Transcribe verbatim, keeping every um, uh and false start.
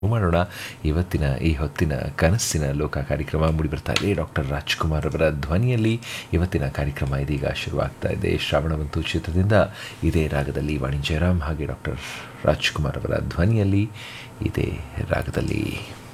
ಮಾಡೋಣ. ಇವತ್ತಿನ ಈ ಹೊತ್ತಿನ ಕನಸಿನ ಲೋಕ ಕಾರ್ಯಕ್ರಮ ಮೂಡಿಬರ್ತಾ ಇದೆ ಡಾಕ್ಟರ್ ರಾಜ್ಕುಮಾರ್ ಅವರ ಧ್ವನಿಯಲ್ಲಿ. ಇವತ್ತಿನ ಕಾರ್ಯಕ್ರಮ ಇದೀಗ ಶುರುವಾಗ್ತಾ ಇದೆ. ಶ್ರಾವಣವಂತು ಚಿತ್ರದಿಂದ ಇದೇ ರಾಗದಲ್ಲಿ ವಾಣಿ ಜಯರಾಮ್ ಹಾಗೆ ಡಾಕ್ಟರ್ ರಾಜ್ಕುಮಾರ್ ಅವರ ಧ್ವನಿಯಲ್ಲಿ ಇದೇ ರಾಗದಲ್ಲಿ